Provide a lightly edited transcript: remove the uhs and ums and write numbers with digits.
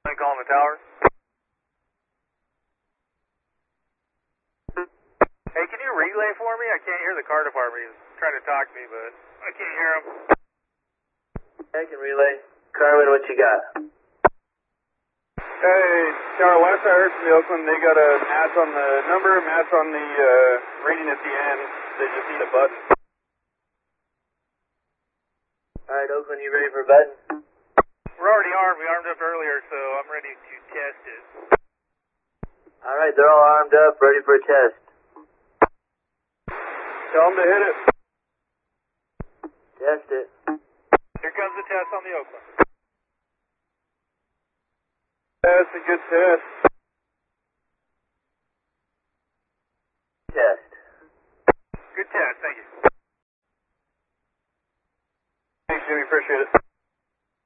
calling the towers. Hey, can you relay for me? I can't hear the car department. He's trying to talk to me, but I can't hear him. I can relay. Carmen, what you got? Hey, Tower West, I heard from the Oakland, they got a match on the number, match on the rating at the end. They just need a button. Alright, Oakland, you ready for a button? We're already armed. We armed up earlier, so I'm ready to test it. Alright, they're all armed up, ready for a test. Tell them to hit it. Test it. Here comes the test on the Oakland. That's a good test. Test. Good test, thank you. Thanks, Jimmy, appreciate it.